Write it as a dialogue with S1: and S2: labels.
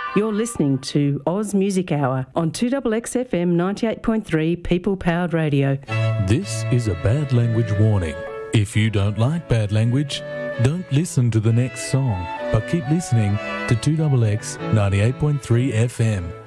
S1: You're listening to Oz Music Hour on 2XXFM 98.3 People Powered Radio.
S2: This is a bad language warning. If you don't like bad language, don't listen to the next song, but keep listening to 2XX 98.3 FM.